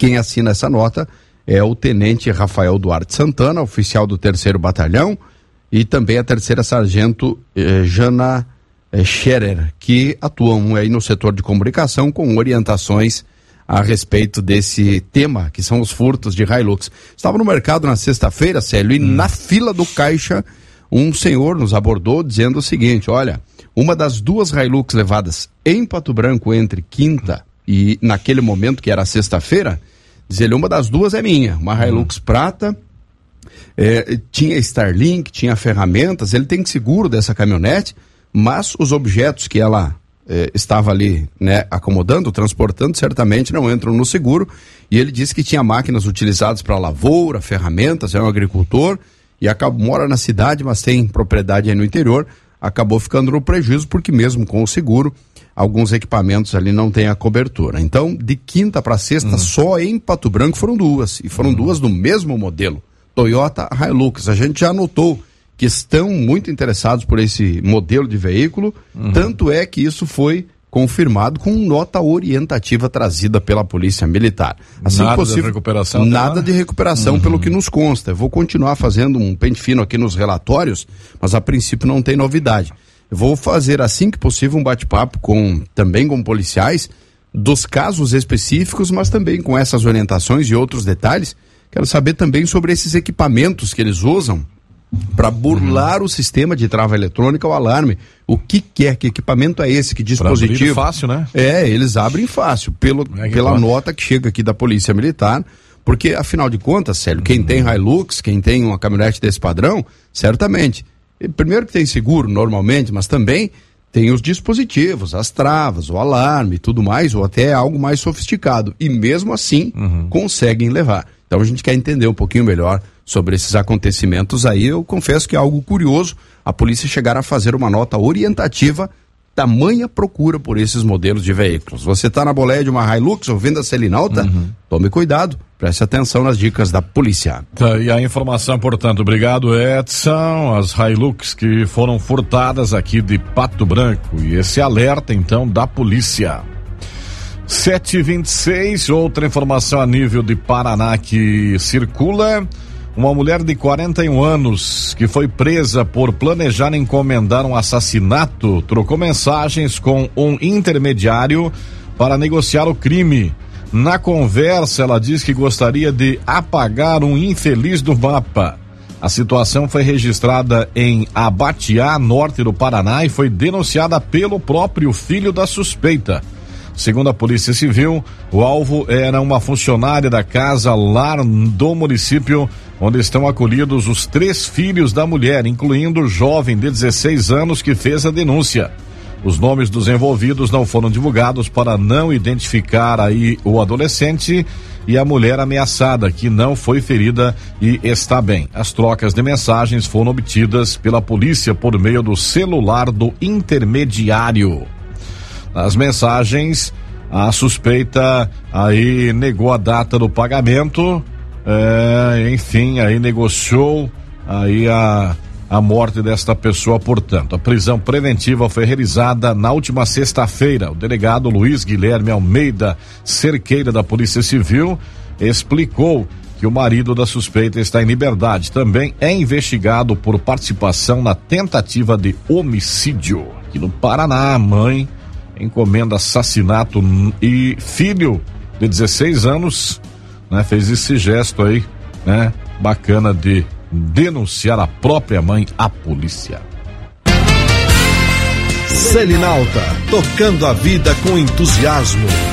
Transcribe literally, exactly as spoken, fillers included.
Quem assina essa nota é o tenente Rafael Duarte Santana, oficial do terceiro Batalhão, e também a terceira Sargento eh, Jana eh, Scherer, que atuam aí no setor de comunicação com orientações a respeito desse tema, que são os furtos de Hilux. Estava no mercado na sexta-feira, Célio, e hum. na fila do caixa, um senhor nos abordou dizendo o seguinte: olha, uma das duas Hilux levadas em Pato Branco entre quinta e naquele momento, que era sexta-feira, diz ele, uma das duas é minha, uma Hilux hum. prata, é, tinha Starlink, tinha ferramentas, ele tem seguro dessa caminhonete, mas os objetos que ela é, estava ali, né, acomodando, transportando, certamente não entram no seguro, e ele disse que tinha máquinas utilizadas para lavoura, ferramentas, é um agricultor, e acaba, mora na cidade, mas tem propriedade aí no interior, acabou ficando no prejuízo, porque mesmo com o seguro, alguns equipamentos ali não têm a cobertura. Então, de quinta para sexta, hum. só em Pato Branco foram duas, e foram hum. duas do mesmo modelo, Toyota Hilux. A gente já notou que estão muito interessados por esse modelo de veículo, uhum. tanto é que isso foi confirmado com nota orientativa trazida pela Polícia Militar. Assim nada possível, de recuperação? Nada de recuperação, uhum. pelo que nos consta. Eu vou continuar fazendo um pente fino aqui nos relatórios, mas a princípio não tem novidade. Eu vou fazer assim que possível um bate-papo com, também com policiais dos casos específicos, mas também com essas orientações e outros detalhes. Quero saber também sobre esses equipamentos que eles usam para burlar uhum. o sistema de trava eletrônica, o alarme. O que que é? Que equipamento é esse? Que dispositivo? Pra abrir fácil, né? É, eles abrem fácil, pelo, é pela pode. nota que chega aqui da Polícia Militar, porque afinal de contas, Célio, uhum. quem tem Hilux, quem tem uma caminhonete desse padrão, certamente, primeiro que tem seguro normalmente, mas também tem os dispositivos, as travas, o alarme e tudo mais, ou até algo mais sofisticado, e mesmo assim uhum. conseguem levar. Então a gente quer entender um pouquinho melhor sobre esses acontecimentos aí. Eu confesso que é algo curioso a polícia chegar a fazer uma nota orientativa, tamanha procura por esses modelos de veículos. Você está na boleia de uma Hilux ouvindo a Selinalta? Uhum. Tome cuidado, preste atenção nas dicas da polícia. Tá, e a informação, portanto, obrigado, Edson, as Hilux que foram furtadas aqui de Pato Branco, e esse alerta então da polícia. sete e vinte e seis, outra informação a nível de Paraná que circula. Uma mulher de quarenta e um anos que foi presa por planejar encomendar um assassinato trocou mensagens com um intermediário para negociar o crime. Na conversa, ela diz que gostaria de apagar um infeliz do mapa. A situação foi registrada em Abatiá, norte do Paraná, e foi denunciada pelo próprio filho da suspeita. Segundo a Polícia Civil, o alvo era uma funcionária da casa lar do município, onde estão acolhidos os três filhos da mulher, incluindo o jovem de dezesseis anos que fez a denúncia. Os nomes dos envolvidos não foram divulgados para não identificar aí o adolescente e a mulher ameaçada, que não foi ferida e está bem. As trocas de mensagens foram obtidas pela polícia por meio do celular do intermediário. Nas mensagens, a suspeita aí negou a data do pagamento, é, enfim, aí negociou aí a, a morte desta pessoa, portanto. A prisão preventiva foi realizada na última sexta-feira. O delegado Luiz Guilherme Almeida Cerqueira, da Polícia Civil, explicou que o marido da suspeita está em liberdade. Também é investigado por participação na tentativa de homicídio. Aqui no Paraná, a mãe encomenda assassinato e filho de dezesseis anos, né, fez esse gesto aí, né, bacana de denunciar a própria mãe à polícia. Selinalta, tocando a vida com entusiasmo.